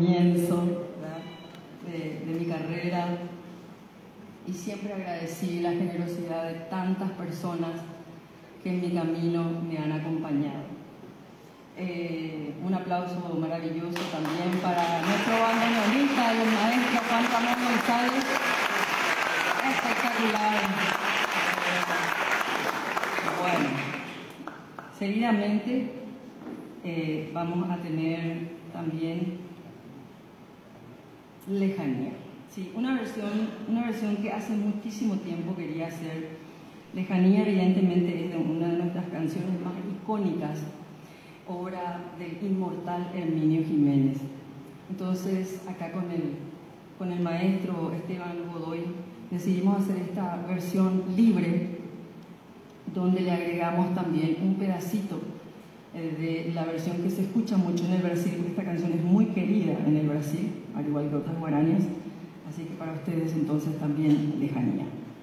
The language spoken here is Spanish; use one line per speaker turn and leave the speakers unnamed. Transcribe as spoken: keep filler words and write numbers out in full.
comienzo, ¿verdad?, de, de mi carrera, y siempre agradecí la generosidad de tantas personas que en mi camino me han acompañado. Eh, un aplauso maravilloso también para nuestro bandoneonista, el maestro Juan Ramón González. Espectacular. Bueno, seguidamente eh, vamos a tener también Lejanía. Sí, una versión, una versión que hace muchísimo tiempo quería hacer. Lejanía evidentemente es de una de nuestras canciones más icónicas, obra del inmortal Herminio Jiménez. Entonces, acá con el, con el maestro Esteban Godoy decidimos hacer esta versión libre, donde le agregamos también un pedacito eh, de la versión que se escucha mucho en el Brasil. Esta canción es muy querida en el Brasil, al igual que otras guaranías, así que para ustedes entonces también Lejanía.